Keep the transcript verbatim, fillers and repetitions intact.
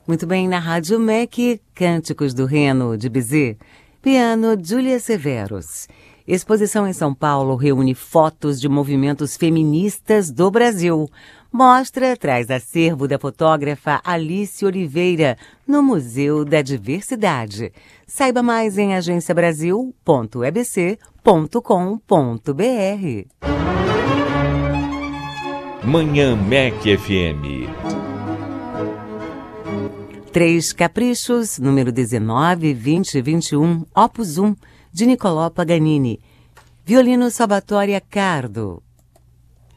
Muito bem, na Rádio M E C, Cânticos do Reno, de Bizet, piano Júlia Severos. Exposição em São Paulo reúne fotos de movimentos feministas do Brasil. Mostra traz acervo da fotógrafa Alice Oliveira, no Museu da Diversidade. Saiba mais em agência brasil ponto e b c ponto com ponto b r. Manhã M E C F M. Três Caprichos, número dezenove, vinte e vinte e um, Opus um, de Niccolò Paganini. Violino Salvatore Accardo.